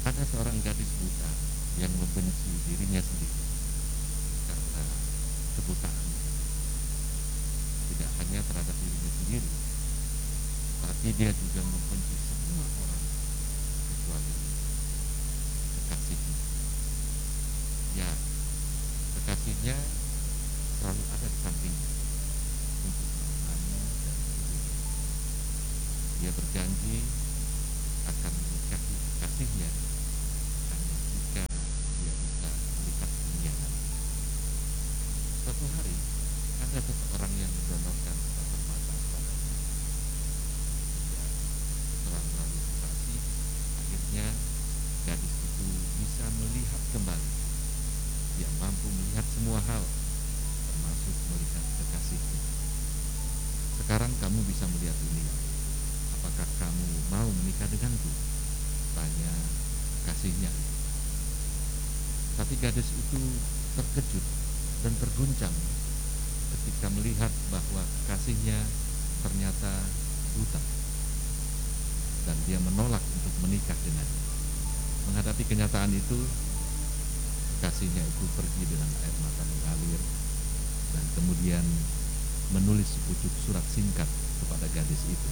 Ada seorang gadis buta yang membenci dirinya sendiri karena kebutaannya, tidak hanya terhadap dirinya sendiri, tapi dia juga membenci semua orang kecuali kekasihnya. Ya, kekasihnya selalu ada di sampingnya untuk menemani dan melindungi. Dia berjanji akan menikahi kekasihnya hanya jika dia bisa melihat dunia nanti. Suatu hari ada seseorang yang mendonorkan sepasang mata kepadanya. Dia setelah melalui operasi, akhirnya gadis itu bisa melihat kembali. Dia mampu melihat semua hal, termasuk melihat kekasihnya. Sekarang kamu bisa melihat dunia. Apakah kamu mau menikah denganku? Tanya kekasihnya. Tapi gadis itu terkejut dan terguncang ketika melihat bahwa kekasihnya ternyata buta, dan dia menolak untuk menikah dengannya. Menghadapi kenyataan itu, kekasihnya itu pergi dengan air mata mengalir dan kemudian menulis sepucuk surat singkat kepada gadis itu.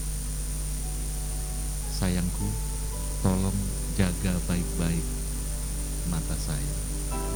Sayangku, tolong jaga baik-baik mata saya.